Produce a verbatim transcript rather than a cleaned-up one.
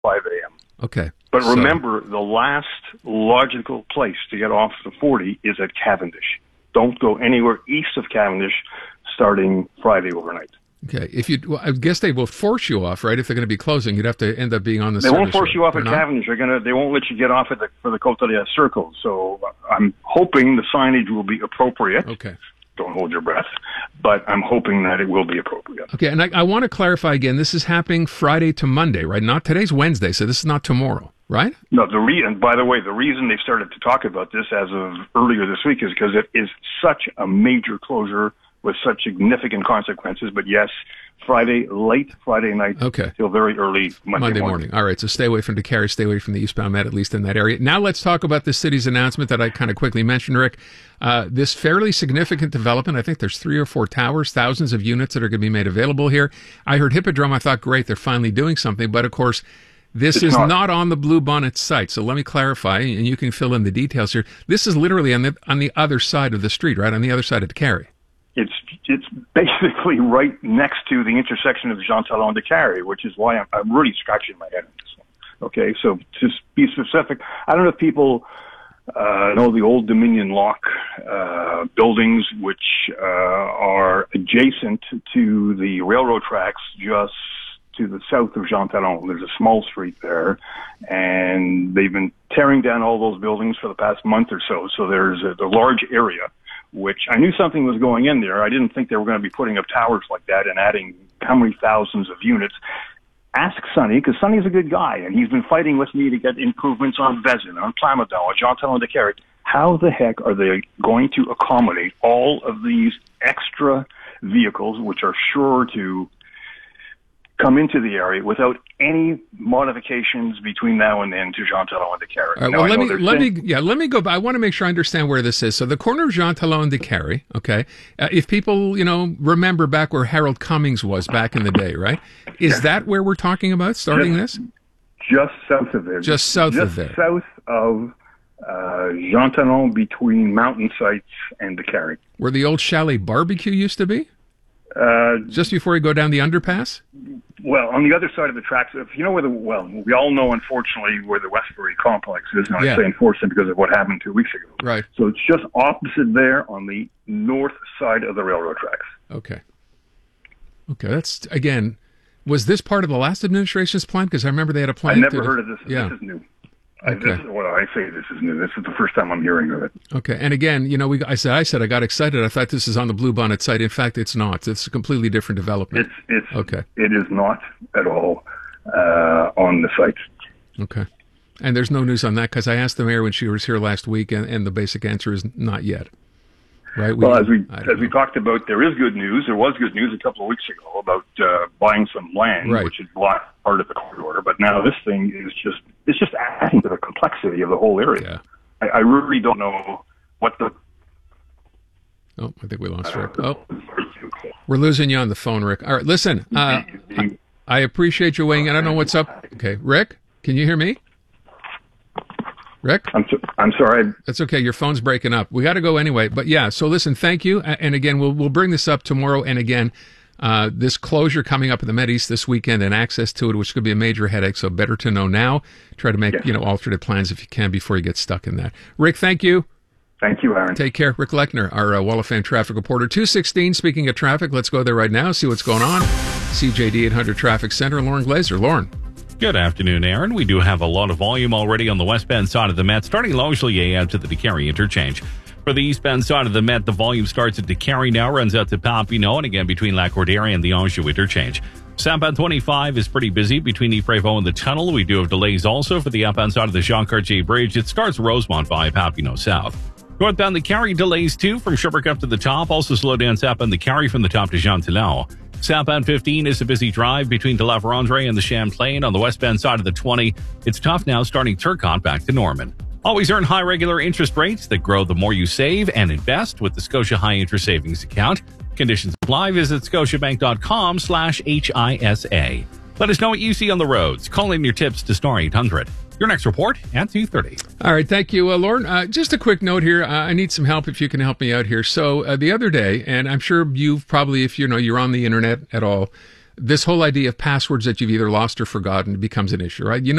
five a.m. Okay. But so, remember, the last logical place to get off the forty is at Cavendish. Don't go anywhere east of Cavendish starting Friday overnight. Okay. If you, well, I guess they will force you off, right? If they're going to be closing, you'd have to end up being on the They won't force road. you off They're at not? Cavendish. They're gonna. They won't let you get off at the, for the Côte d'Or Circle. So I'm hoping the signage will be appropriate. Okay. Don't hold your breath. But I'm hoping that it will be appropriate. Okay. And I, I want to clarify again, this is happening Friday to Monday, right? Not today's Wednesday, so this is not tomorrow, right? No, the re- and by the way, the reason they started to talk about this as of earlier this week is because it is such a major closure with such significant consequences. But yes, Friday, late Friday night Okay. till very early Monday, Monday morning. morning. All right, so stay away from DeCarry, stay away from the eastbound Met, at least in that area. Now let's talk about the city's announcement that I kind of quickly mentioned, Rick. Uh, this fairly significant development, I think there's three or four towers, thousands of units that are going to be made available here. I heard Hippodrome, I thought, great, they're finally doing something. But of course, this It's is not. not on the Blue Bonnet site. So let me clarify, and you can fill in the details here. This is literally on the on the other side of the street, right? On the other side of DeCarry. It's it's basically right next to the intersection of Jean Talon and DeCarry, which is why I'm, I'm really scratching my head on this one. Okay, so to be specific, I don't know if people uh, know the old Dominion Lock uh, buildings, which uh, are adjacent to the railroad tracks just to the south of Jean Talon. There's a small street there, and they've been tearing down all those buildings for the past month or so. So there's a, a large area, which I knew something was going in there. I didn't think they were going to be putting up towers like that and adding how many thousands of units. Ask Sonny, because Sonny's a good guy, and he's been fighting with me to get improvements on Vezin, on Plamondon, on Jean Talon de Carré. How the heck are they going to accommodate all of these extra vehicles, which are sure to come into the area without any modifications between now and then to Jean Talon de Carré? All right, well, let me let saying- me yeah, let me go. I want to make sure I understand where this is. So the corner of Jean Talon de Carré. Okay, uh, if people you know remember back where Harold Cummings was back in the day, right? Is Yeah. that where we're talking about starting Just- this? Just south of there. Just south just of there. south of uh, Jean Talon, between Mountain Sites and the Carré. Where the old Chalet Barbecue used to be? Uh, Just before you go down the underpass? well, on the other side of the tracks, if you know where the, well, we all know, unfortunately, where the Westbury complex is. And Yeah. I say unfortunately because of what happened two weeks ago. Right. So it's just opposite there on the north side of the railroad tracks. Okay. Okay, that's, again, was this part of the last administration's plan? Because I remember they had a plan. I never to, heard of this. Yeah. This is new. I, Okay. this is, well, I say this is new. This is the first time I'm hearing of it. Okay, and again, you know, we I said I said I got excited. I thought this is on the Blue Bonnet site. In fact, it's not. It's a completely different development. It's it's Okay. It is not at all uh, on the site. Okay, and there's no news on that because I asked the mayor when she was here last week, and, and the basic answer is not yet. Right? Well, as we I as don't we know. talked about, there is good news. There was good news a couple of weeks ago about uh, buying some land, Right. which is blocked part of the corridor. But now this thing is just it's just adding to the complexity of the whole area. Yeah. I, I really don't know what the. Oh, I think we lost Rick. Oh, we're losing you on the phone, Rick. All right, listen. Uh, I, I appreciate you weighing in. I don't know what's up. Okay, Rick, can you hear me? Rick? I'm so, I'm sorry. That's okay. Your phone's breaking up. We got to go anyway. But yeah, so listen, thank you. A- And again, we'll we'll bring this up tomorrow. And again, uh, this closure coming up in the Med East this weekend and access to it, which could be a major headache. So better to know now. Try to make, Yes. you know, alternate plans if you can before you get stuck in that. Rick, thank you. Thank you, Aaron. Take care. Rick Lechner, our uh, Wall of Fame traffic reporter. two sixteen, speaking of traffic, let's go there right now, see what's going on. C J D eight hundred Traffic Center, Lauren Glazer. Lauren. Good afternoon, Aaron. We do have a lot of volume already on the westbound side of the Met, starting largely out to the DeCarry interchange. For the eastbound side of the Met, the volume starts at DeCarry now, runs out to Papineau, and again between Lacordaire and the Anjou interchange. Southbound twenty-five is pretty busy between Ypres-Vaux and the tunnel. We do have delays also for the outbound side of the Jean-Cartier Bridge. It starts Rosemont via Papineau South. Northbound the Carry delays too from Sherbrooke up to the top. Also slow down southbound the Carry from the top to Jean Talon. Southbound fifteen is a busy drive between De La Vérendrye and the Champlain. On the westbound side of the twenty, it's tough now starting Turcotte back to Norman. Always earn high regular interest rates that grow the more you save and invest with the Scotia High Interest Savings Account. Conditions apply. Visit scotiabank.com slash HISA. Let us know what you see on the roads. Call in your tips to star eight hundred. Your next report at two thirty. All right, thank you, uh, Lauren. Uh, just a quick note here. Uh, I need some help if you can help me out here. So uh, the other day, and I'm sure you've probably, if you know you're on the internet at all, this whole idea of passwords that you've either lost or forgotten becomes an issue, right? You know